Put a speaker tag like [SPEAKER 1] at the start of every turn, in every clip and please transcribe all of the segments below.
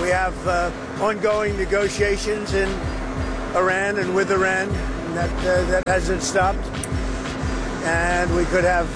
[SPEAKER 1] have ongoing negotiations in Iran and with Iran. And that hasn't stopped. And we could have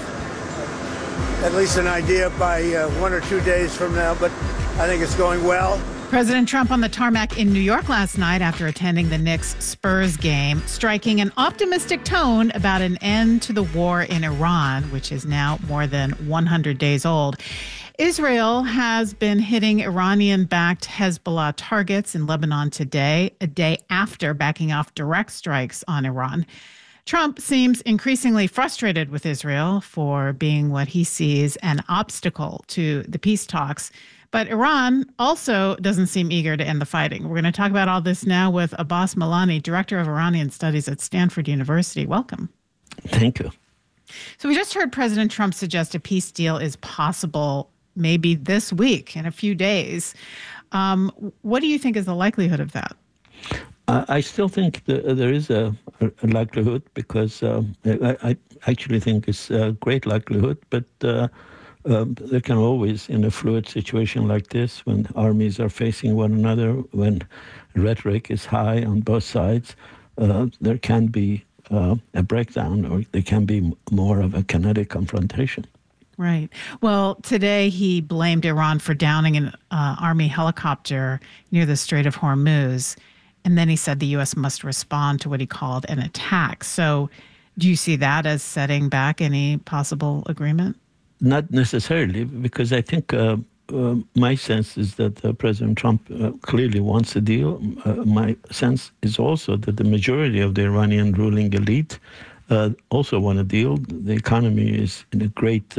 [SPEAKER 1] at least an idea by 1 or 2 days from now, but I think it's going well.
[SPEAKER 2] President Trump on the tarmac in New York last night after attending the Knicks-Spurs game, striking an optimistic tone about an end to the war in Iran, which is now more than 100 days old. Israel has been hitting Iranian-backed Hezbollah targets in Lebanon today, a day after backing off direct strikes on Iran. Trump seems increasingly frustrated with Israel for being what he sees an obstacle to the peace talks. But Iran also doesn't seem eager to end the fighting. We're going to talk about all this now with Abbas Milani, Director of Iranian Studies at Stanford University. Welcome.
[SPEAKER 3] Thank you.
[SPEAKER 2] So we just heard President Trump suggest a peace deal is possible maybe this week, in a few days. What do you think is the likelihood of that?
[SPEAKER 3] I still think there is a likelihood because I actually think it's a great likelihood, but there can always, in a fluid situation like this, when armies are facing one another, when rhetoric is high on both sides, there can be a breakdown, or there can be more of a kinetic confrontation.
[SPEAKER 2] Right. Well, today he blamed Iran for downing an Army helicopter near the Strait of Hormuz. And then he said the U.S. must respond to what he called an attack. So do you see that as setting back any possible agreement?
[SPEAKER 3] Not necessarily, because I think my sense is that President Trump clearly wants a deal. My sense is also that the majority of the Iranian ruling elite also want a deal. The economy is in a great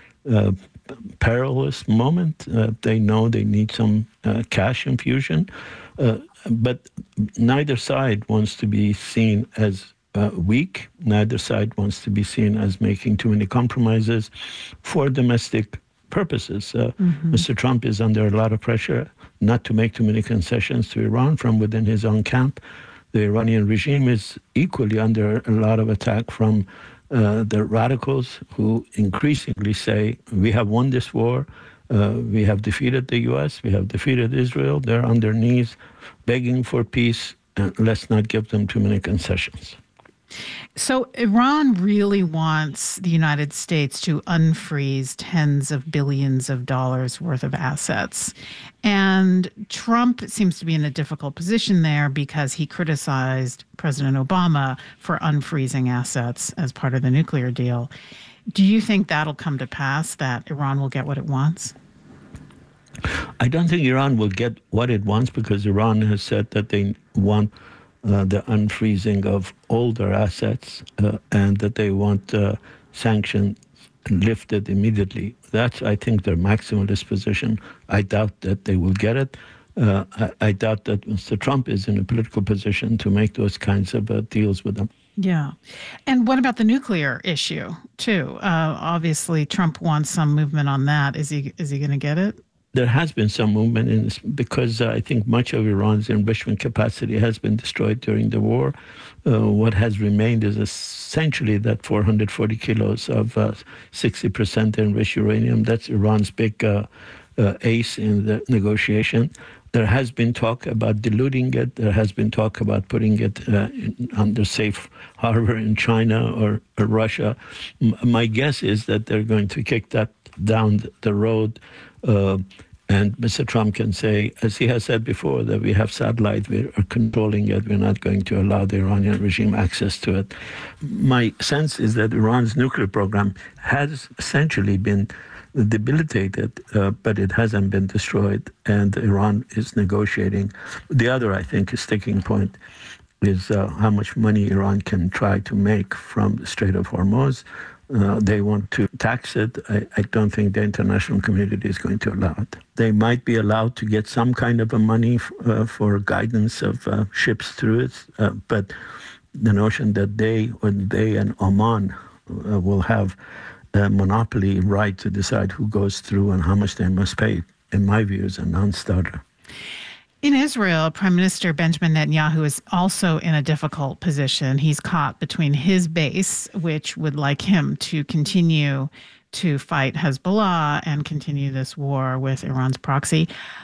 [SPEAKER 3] perilous moment. They know they need some cash infusion. But neither side wants to be seen as weak. Neither side wants to be seen as making too many compromises for domestic purposes. Mr. Trump is under a lot of pressure not to make too many concessions to Iran from within his own camp. The Iranian regime is equally under a lot of attack from the radicals who increasingly say, we have won this war, we have defeated the U.S., we have defeated Israel, they're on their knees begging for peace, and let's not give them too many concessions.
[SPEAKER 2] So Iran really wants the United States to unfreeze tens of billions of dollars worth of assets. And Trump seems to be in a difficult position there because he criticized President Obama for unfreezing assets as part of the nuclear deal. Do you think that'll come to pass, that Iran will get what it wants?
[SPEAKER 3] I don't think Iran will get what it wants because Iran has said that they want the unfreezing of all their assets and that they want sanctions lifted immediately. That's, I think, their maximalist position. I doubt that they will get it. I doubt that Mr. Trump is in a political position to make those kinds of deals with them.
[SPEAKER 2] Yeah. And what about the nuclear issue, too? Obviously, Trump wants some movement on that. Is he going to get it?
[SPEAKER 3] There has been some movement in this because I think much of Iran's enrichment capacity has been destroyed during the war. What has remained is essentially that 440 kilos of 60% enriched uranium. That's Iran's big ace in the negotiation. There has been talk about diluting it. There has been talk about putting it under safe harbor in China or Russia. My guess is that they're going to kick that down the road. And Mr. Trump can say, as he has said before, that we have satellite, we are controlling it, we're not going to allow the Iranian regime access to it. My sense is that Iran's nuclear program has essentially been debilitated, but it hasn't been destroyed, and Iran is negotiating. The other, I think, sticking point is how much money Iran can try to make from the Strait of Hormuz. They want to tax it. I don't think the international community is going to allow it. They might be allowed to get some kind of a money for guidance of ships through it, but the notion that they and Oman will have a monopoly right to decide who goes through and how much they must pay, in my view, is a non-starter.
[SPEAKER 2] In Israel, Prime Minister Benjamin Netanyahu is also in a difficult position. He's caught between his base, which would like him to continue to fight Hezbollah and continue this war with Iran's proxy,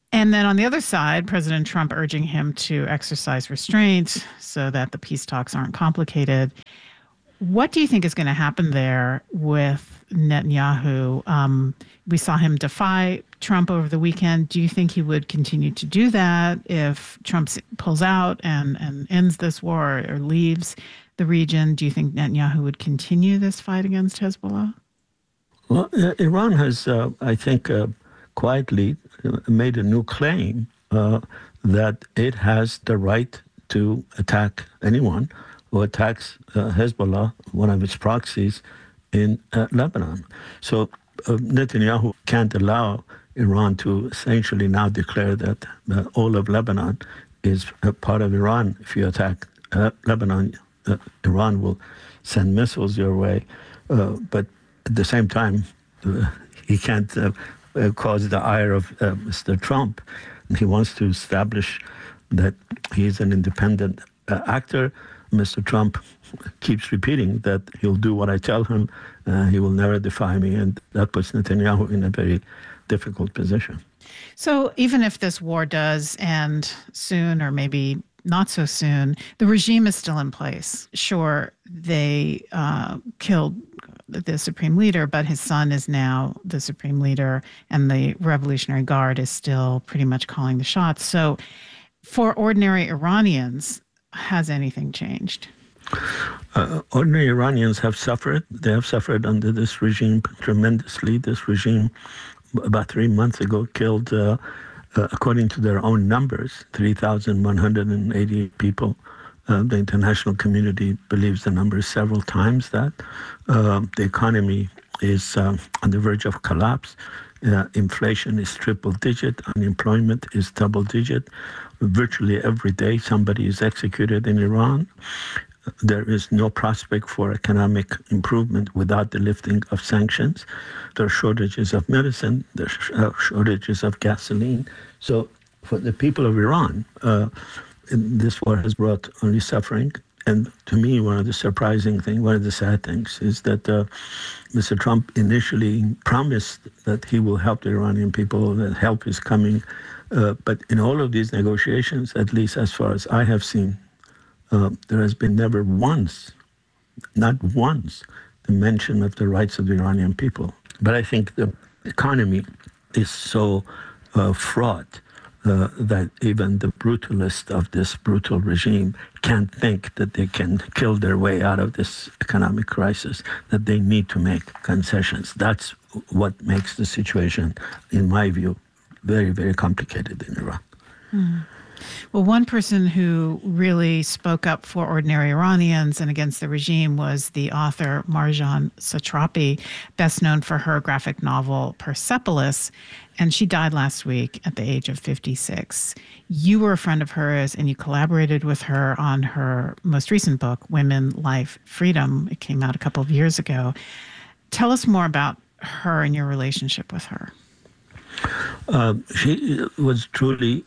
[SPEAKER 2] And then on the other side, President Trump urging him to exercise restraint so that the peace talks aren't complicated. What do you think is going to happen there with Netanyahu? We saw him defy Trump over the weekend. Do you think he would continue to do that if Trump pulls out and ends this war or leaves the region? Do you think Netanyahu would continue this fight against Hezbollah?
[SPEAKER 3] Well, Iran has, I think, quietly made a new claim that it has the right to attack anyone who attacks Hezbollah, one of its proxies, in Lebanon. So Netanyahu can't allow Iran to essentially now declare that all of Lebanon is a part of Iran. If you attack Lebanon, Iran will send missiles your way. But at the same time, he can't cause the ire of Mr. Trump. He wants to establish that he's an independent actor. Mr. Trump keeps repeating that he'll do what I tell him, he will never defy me, and that puts Netanyahu in a very difficult position.
[SPEAKER 2] So even if this war does end soon, or maybe not so soon, the regime is still in place. Sure, they killed the supreme leader, but his son is now the supreme leader, and the Revolutionary Guard is still pretty much calling the shots. So for ordinary Iranians, has anything changed?
[SPEAKER 3] Ordinary Iranians have suffered. They have suffered under this regime tremendously. This regime, about 3 months ago, killed, according to their own numbers, 3,180 people. The international community believes the number is several times that. The economy is on the verge of collapse. Inflation is triple-digit. Unemployment is double-digit. Virtually every day somebody is executed in Iran. There is no prospect for economic improvement without the lifting of sanctions. There are shortages of medicine. There are shortages of gasoline. So for the people of Iran, this war has brought only suffering. And to me, one of the surprising things, one of the sad things, is that Mr. Trump initially promised that he will help the Iranian people, that help is coming. But in all of these negotiations, at least as far as I have seen, there has been never once, not once, the mention of the rights of the Iranian people. But I think the economy is so fraught that even the brutalist of this brutal regime can't think that they can kill their way out of this economic crisis, that they need to make concessions. That's what makes the situation, in my view, very, very complicated in Iran.
[SPEAKER 2] Mm. Well, one person who really spoke up for ordinary Iranians and against the regime was the author Marjane Satrapi, best known for her graphic novel Persepolis, and she died last week at the age of 56. You were a friend of hers, and you collaborated with her on her most recent book, Women, Life, Freedom. It came out a couple of years ago. Tell us more about her and your relationship with her.
[SPEAKER 3] She was truly...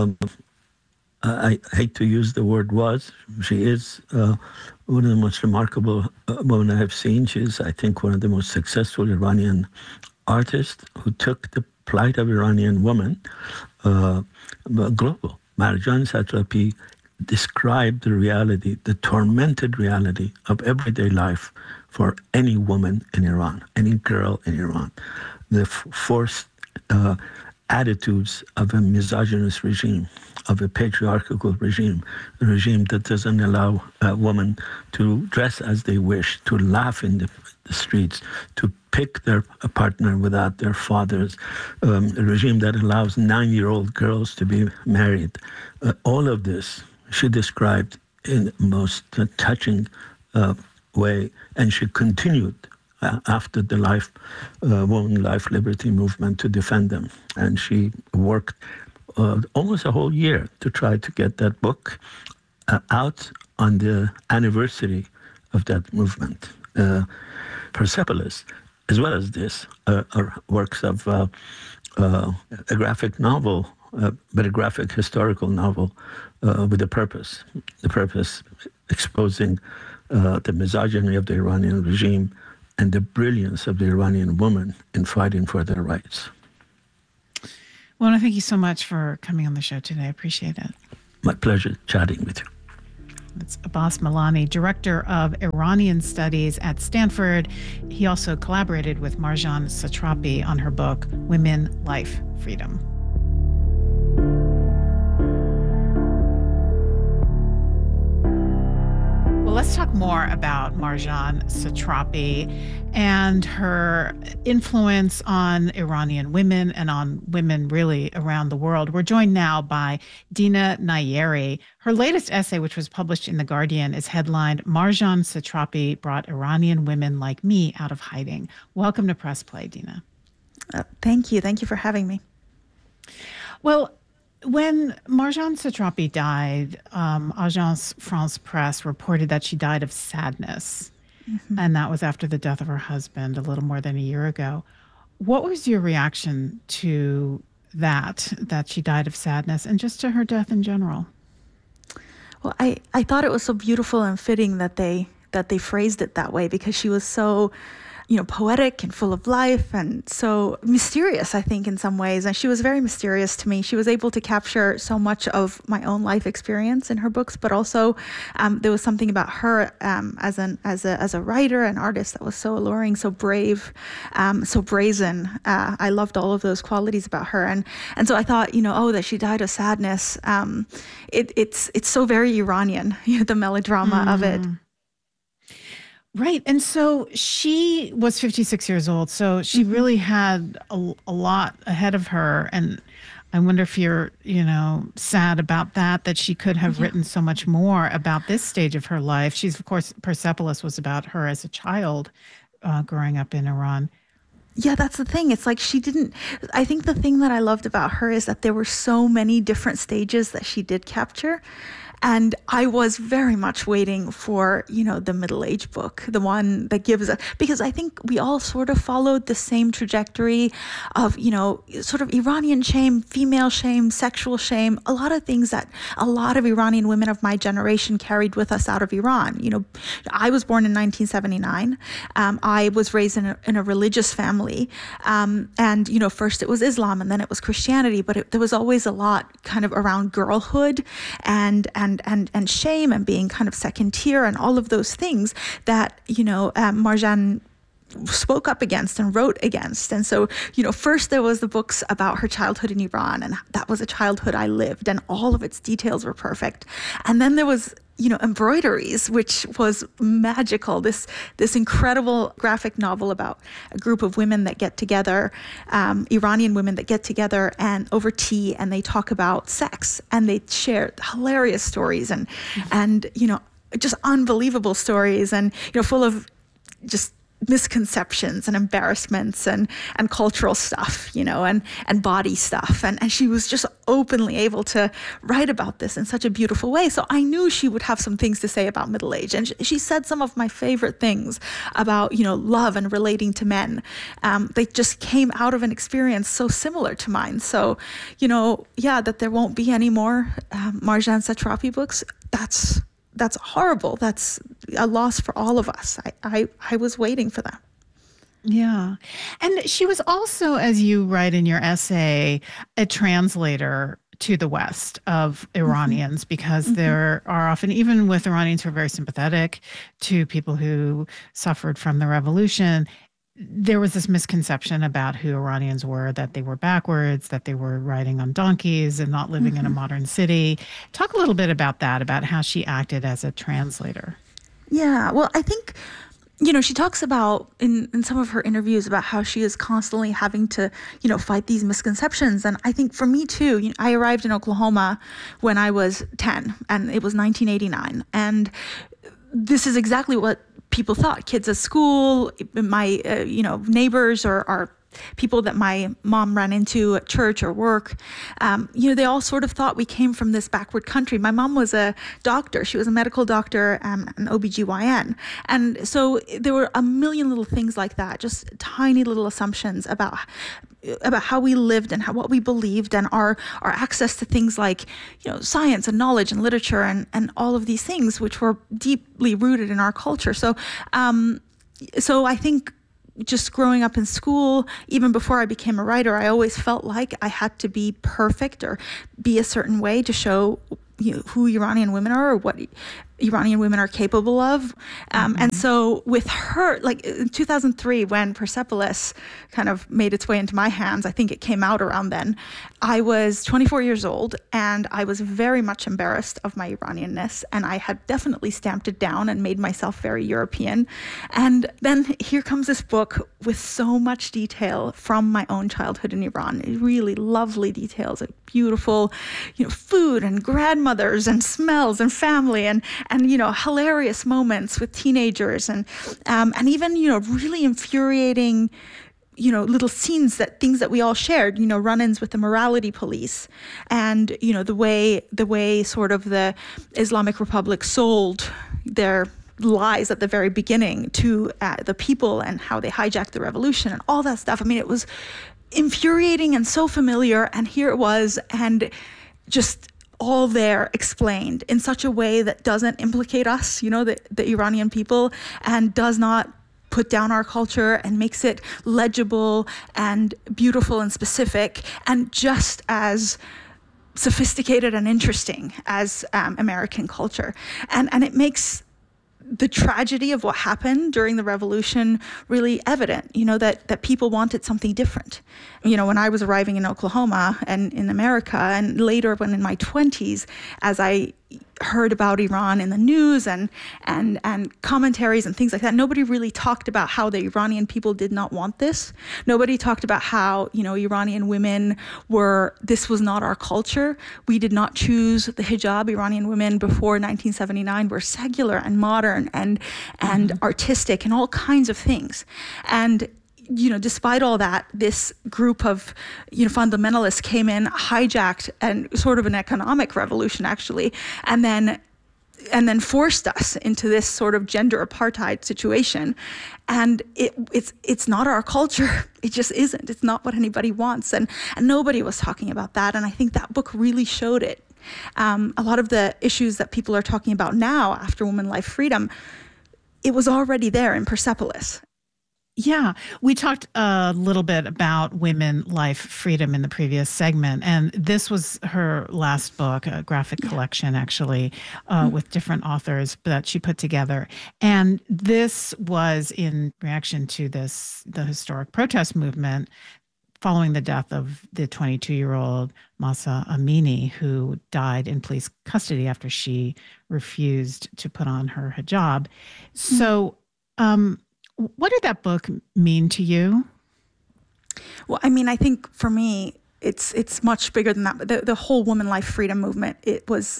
[SPEAKER 3] I hate to use the word was. She is one of the most remarkable women I have seen. She is, I think, one of the most successful Iranian artists who took the plight of Iranian women global. Marjane Satrapi described the reality, the tormented reality of everyday life for any woman in Iran, any girl in Iran. The forced attitudes of a misogynist regime, of a patriarchal regime, a regime that doesn't allow women to dress as they wish, to laugh in the streets, to pick their partner without their fathers, a regime that allows 9-year-old girls to be married. All of this she described in the most touching way, and she continued after the Women, Life, Liberty movement to defend them. And she worked almost a whole year to try to get that book out on the anniversary of that movement. Persepolis, as well as this, are works of a graphic novel, but a graphic historical novel with a purpose. The purpose exposing the misogyny of the Iranian regime and the brilliance of the Iranian woman in fighting for their rights.
[SPEAKER 2] Well, I thank you so much for coming on the show today. I appreciate it.
[SPEAKER 3] My pleasure chatting with you.
[SPEAKER 2] It's Abbas Milani, Director of Iranian Studies at Stanford. He also collaborated with Marjane Satrapi on her book, Women, Life, Freedom. Well, let's talk more about Marjane Satrapi and her influence on Iranian women and on women really around the world. We're joined now by Dina Nayeri. Her latest essay, which was published in The Guardian, is headlined, Marjane Satrapi Brought Iranian Women Like Me Out of Hiding. Welcome to Press Play, Dina.
[SPEAKER 4] Thank you. Thank you for having me.
[SPEAKER 2] Well, when Marjane Satrapi died, Agence France Presse reported that she died of sadness. Mm-hmm. And that was after the death of her husband a little more than a year ago. What was your reaction to that she died of sadness, and just to her death in general?
[SPEAKER 4] Well, I thought it was so beautiful and fitting that they phrased it that way, because she was so, poetic and full of life and so mysterious, I think, in some ways. And she was very mysterious to me. She was able to capture so much of my own life experience in her books, but also there was something about her as a writer and artist that was so alluring, so brave, so brazen. I loved all of those qualities about her. And so I thought, that she died of sadness. It's so very Iranian, the melodrama of it.
[SPEAKER 2] Right. And so she was 56 years old. So she really had a lot ahead of her. And I wonder if you're, sad about that she could have written so much more about this stage of her life. She's, of course, Persepolis was about her as a child growing up in Iran.
[SPEAKER 4] Yeah, that's the thing. It's like I think the thing that I loved about her is that there were so many different stages that she did capture. And I was very much waiting for, the middle-age book, the one that gives us, because I think we all sort of followed the same trajectory of, sort of Iranian shame, female shame, sexual shame, a lot of things that a lot of Iranian women of my generation carried with us out of Iran. I was born in 1979. I was raised in a religious family. And, first it was Islam and then it was Christianity, but there was always a lot kind of around girlhood and shame and being kind of second tier and all of those things that, Marjane spoke up against and wrote against. And so, first there was the books about her childhood in Iran, and that was a childhood I lived, and all of its details were perfect. And then there was, Embroideries, which was magical. This incredible graphic novel about a group of women that get together, Iranian women that get together and over tea, and they talk about sex, and they share hilarious stories and just unbelievable stories, and full of just misconceptions and embarrassments and cultural stuff, and body stuff. And she was just openly able to write about this in such a beautiful way. So I knew she would have some things to say about middle age. And she said some of my favorite things about, love and relating to men. They just came out of an experience so similar to mine. So, that there won't be any more Marjane Satrapi books, that's horrible. That's a loss for all of us. I was waiting for that.
[SPEAKER 2] Yeah. And she was also, as you write in your essay, a translator to the West of Iranians, because there are often, even with Iranians who are very sympathetic to people who suffered from the revolution, there was this misconception about who Iranians were, that they were backwards, that they were riding on donkeys and not living in a modern city. Talk a little bit about that, about how she acted as a translator.
[SPEAKER 4] Yeah, well, I think, she talks about in some of her interviews about how she is constantly having to, fight these misconceptions. And I think for me too, I arrived in Oklahoma when I was 10, and it was 1989. And this is exactly what people thought. Kids at school, my neighbors or people that my mom ran into at church or work, they all sort of thought we came from this backward country. My mom was a doctor. She was a medical doctor, an OBGYN. And so there were a million little things like that, just tiny little assumptions about how we lived and what we believed, and our access to things like, science and knowledge and literature and all of these things, which were deeply rooted in our culture. So I think just growing up in school, even before I became a writer, I always felt like I had to be perfect or be a certain way to show who Iranian women are or what Iranian women are capable of. And so with her, like in 2003, when Persepolis kind of made its way into my hands, I think it came out around then, I was 24 years old and I was very much embarrassed of my Iranianness, and I had definitely stamped it down and made myself very European. And then here comes this book with so much detail from my own childhood in Iran, really lovely details, like beautiful, food and grandmothers and smells and family and hilarious moments with teenagers and even really infuriating little scenes, things that we all shared, run-ins with the morality police, and the way sort of the Islamic Republic sold their lies at the very beginning to the people, and how they hijacked the revolution and all that stuff. I mean, it was infuriating and so familiar, and here it was, and just all there explained in such a way that doesn't implicate us, the Iranian people, and does not put down our culture, and makes it legible and beautiful and specific and just as sophisticated and interesting as American culture. And it makes the tragedy of what happened during the revolution really evident, that people wanted something different. When I was arriving in Oklahoma and in America, and later when in my 20s, as I heard about Iran in the news and commentaries and things like that, nobody really talked about how the Iranian people did not want this. Nobody talked about how, Iranian women this was not our culture. We did not choose the hijab. Iranian women before 1979 were secular and modern and artistic and all kinds of things. And despite all that, this group of, fundamentalists came in, hijacked, and sort of an economic revolution, actually, and then forced us into this sort of gender apartheid situation. And it's not our culture. It just isn't. It's not what anybody wants. And nobody was talking about that. And I think that book really showed it. A lot of the issues that people are talking about now after Women, Life, Freedom, it was already there in Persepolis.
[SPEAKER 2] Yeah, we talked a little bit about Women, Life, Freedom in the previous segment, and this was her last book, a graphic collection, actually, with different authors that she put together. And this was in reaction to the historic protest movement following the death of the 22-year-old Mahsa Amini, who died in police custody after she refused to put on her hijab. So, what did that book mean to you?
[SPEAKER 4] Well, I mean, I think for me, it's much bigger than that. The whole Women, Life, Freedom movement, it was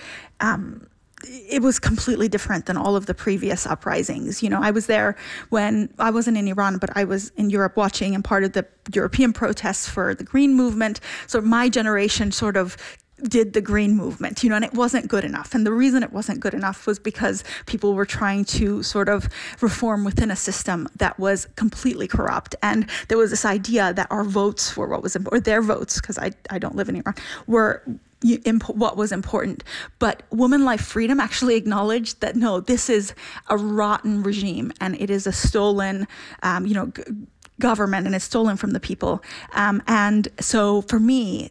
[SPEAKER 4] completely different than all of the previous uprisings. I was there when I wasn't in Iran, but I was in Europe watching and part of the European protests for the Green Movement. So my generation sort of did the Green Movement, and it wasn't good enough. And the reason it wasn't good enough was because people were trying to sort of reform within a system that was completely corrupt. And there was this idea that our votes were what was important, or their votes, because I don't live in Iran, were what was important. But Women, Life, Freedom actually acknowledged that, no, this is a rotten regime and it is a stolen, government, and it's stolen from the people. And so for me,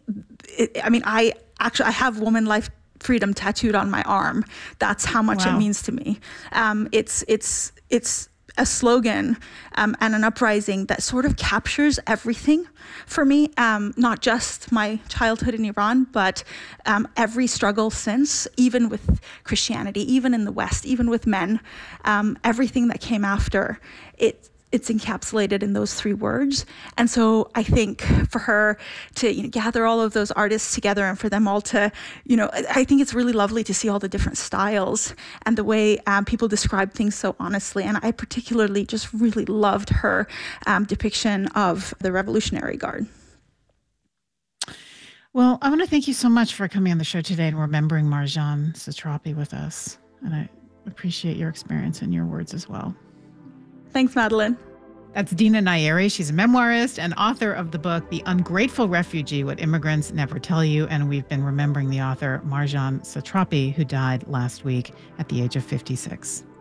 [SPEAKER 4] I have Woman, Life, Freedom tattooed on my arm. That's how much it means to me. It's a slogan and an uprising that sort of captures everything for me, not just my childhood in Iran, but every struggle since, even with Christianity, even in the West, even with men, everything that came after it. It's encapsulated in those three words. And so I think for her to gather all of those artists together and for them all to, I think it's really lovely to see all the different styles and the way people describe things so honestly. And I particularly just really loved her depiction of the Revolutionary Guard.
[SPEAKER 2] Well, I want to thank you so much for coming on the show today and remembering Marjane Satrapi with us. And I appreciate your experience and your words as well.
[SPEAKER 4] Thanks, Madeline.
[SPEAKER 2] That's Dina Nayeri. She's a memoirist and author of the book, The Ungrateful Refugee, What Immigrants Never Tell You. And we've been remembering the author, Marjane Satrapi, who died last week at the age of 56.